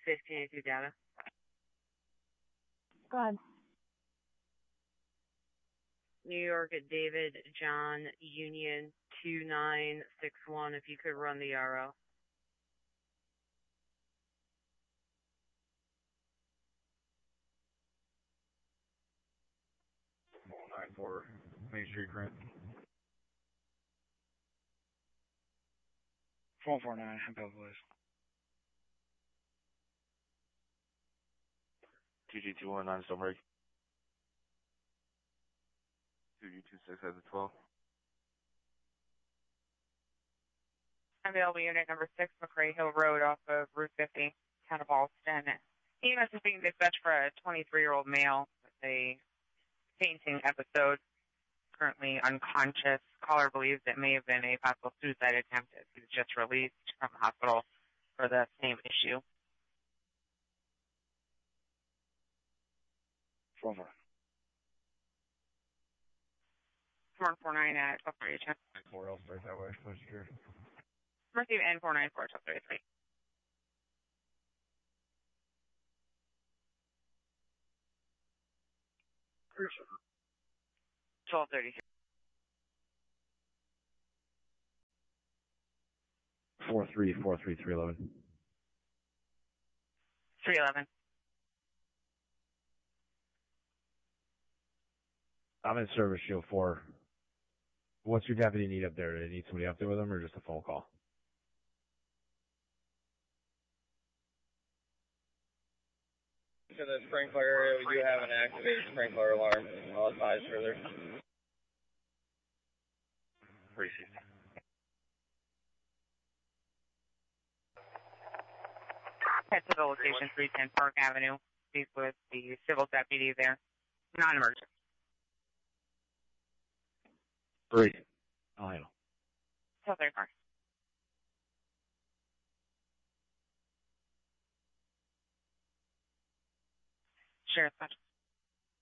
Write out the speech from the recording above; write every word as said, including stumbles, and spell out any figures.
fifteen two data. Go ahead. New York at David John Union two nine six one. If you could run the R O. nine four Main Street Print. four four nine, Bill, please. T G two one nine, still break. two G two six has a twelve. Available unit number six, McRae Hill Road off of Route fifty, town of Alston. E M S is being dispatched for a twenty-three-year-old male with a fainting episode, currently unconscious. Caller believes it may have been a possible suicide attempt as he was just released from the hospital for the same issue. four four. four four nine at twelve thirty-two. four else right that way. Social Security. Receive N four nine four twelve thirty-three. twelve thirty-three. Four three four three three eleven. three eleven. I'm in Service Shield four. What's your deputy need up there? Do they need somebody up there with them or just a phone call? To the sprinkler area, we do have an activated sprinkler alarm. I'll advise further. Received. Head to the location, three ten Park Avenue. Speak with the civil deputy there. Non-emergent. Great. I'll handle. twelve thirty-four. Sheriff's Budget.